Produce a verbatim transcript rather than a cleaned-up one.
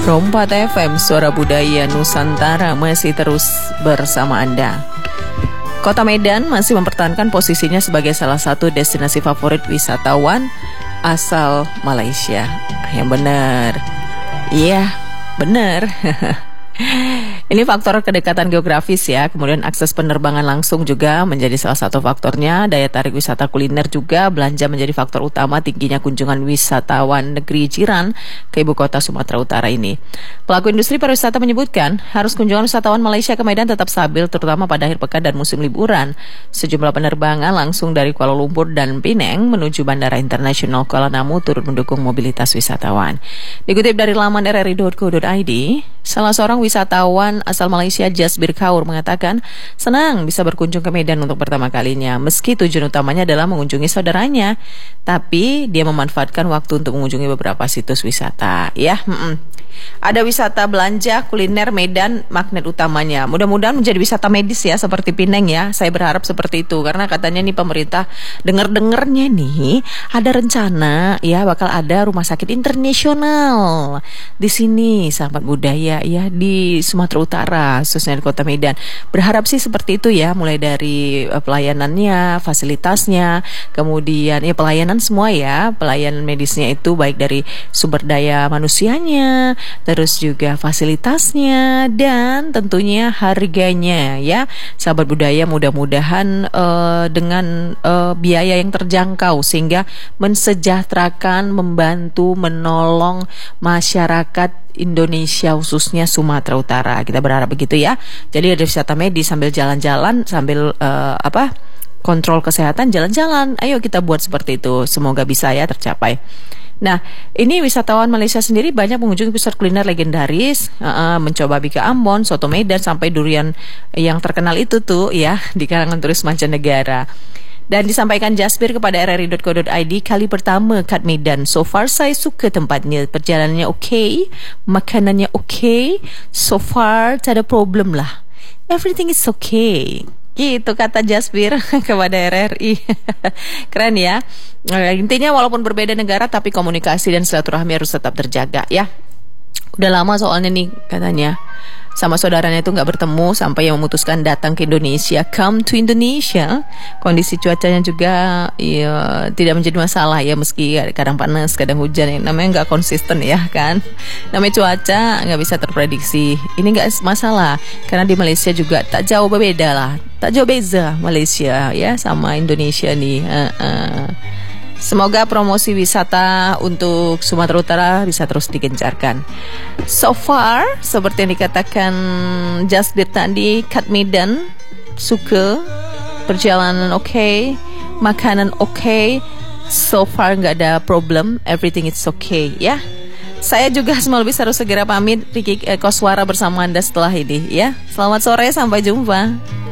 Rompat F M, Suara Budaya Nusantara masih terus bersama Anda. Kota Medan masih mempertahankan posisinya sebagai salah satu destinasi favorit wisatawan asal Malaysia. Yang benar. Iya, benar. Ini faktor kedekatan geografis ya. Kemudian akses penerbangan langsung juga menjadi salah satu faktornya. Daya tarik wisata kuliner juga. Belanja menjadi faktor utama tingginya kunjungan wisatawan negeri jiran ke ibu kota Sumatera Utara ini. Pelaku industri pariwisata menyebutkan harus kunjungan wisatawan Malaysia ke Medan tetap stabil, terutama pada akhir pekan dan musim liburan. Sejumlah penerbangan langsung dari Kuala Lumpur dan Penang menuju Bandara Internasional Kuala Namu turut mendukung mobilitas wisatawan. Dikutip dari laman r r i dot co dot i d, salah seorang wisatawan asal Malaysia, Jasbir Kaur, mengatakan senang bisa berkunjung ke Medan untuk pertama kalinya. Meski tujuan utamanya adalah mengunjungi saudaranya, tapi dia memanfaatkan waktu untuk mengunjungi beberapa situs wisata. Ya, mm-mm. Ada wisata belanja, kuliner, Medan magnet utamanya. Mudah-mudahan menjadi wisata medis ya, seperti Penang ya. Saya berharap seperti itu, karena katanya nih pemerintah dengar-dengarnya nih ada rencana ya bakal ada rumah sakit internasional di sini, sahabat budaya ya, di Sumatera Utara, khususnya di Kota Medan. Berharap sih seperti itu ya, mulai dari uh, pelayanannya, fasilitasnya, kemudian ya pelayanan semua ya, pelayanan medisnya itu baik dari sumber daya manusianya, terus juga fasilitasnya, dan tentunya harganya ya. Sahabat budaya, mudah-mudahan uh, dengan uh, biaya yang terjangkau sehingga mensejahterakan, membantu, menolong masyarakat Indonesia, khususnya Sumatera Utara. Kita berharap begitu ya. Jadi ada wisata medis sambil jalan-jalan, sambil uh, apa kontrol kesehatan, jalan-jalan. Ayo kita buat seperti itu. Semoga bisa ya tercapai. Nah, ini wisatawan Malaysia sendiri banyak mengunjungi pusat kuliner legendaris, uh, mencoba bika Ambon, soto Medan, sampai durian yang terkenal itu tuh ya di kalangan turis mancanegara. Dan disampaikan Jasbir kepada r r i dot co dot i d, kali pertama kat Medan. So far saya suka tempatnya, perjalanannya oke, okay, makanannya oke, okay. So far tak ada problem lah. Everything is okay. Gitu kata Jasbir kepada R R I. Keren ya. Intinya walaupun berbeda negara tapi komunikasi dan silaturahmi harus tetap terjaga ya. Udah lama soalnya nih katanya sama saudaranya itu nggak bertemu sampai yang memutuskan datang ke Indonesia. Come to Indonesia. Kondisi cuacanya juga ya, tidak menjadi masalah ya, meski kadang panas, kadang hujan. Namanya nggak konsisten ya kan. Namanya cuaca nggak bisa terprediksi. Ini nggak masalah karena di Malaysia juga tak jauh berbeda lah. Tak jauh beza Malaysia ya sama Indonesia nih. Uh-uh. Semoga promosi wisata untuk Sumatera Utara bisa terus digencarkan. So far, seperti yang dikatakan Jasbir tadi, kat Medan suka, perjalanan oke, okay, makanan oke, okay. So far nggak ada problem, everything is okay ya. Saya juga semua lebih harus segera pamit. Riki eh, Koswara bersama Anda setelah ini ya. Selamat sore, sampai jumpa.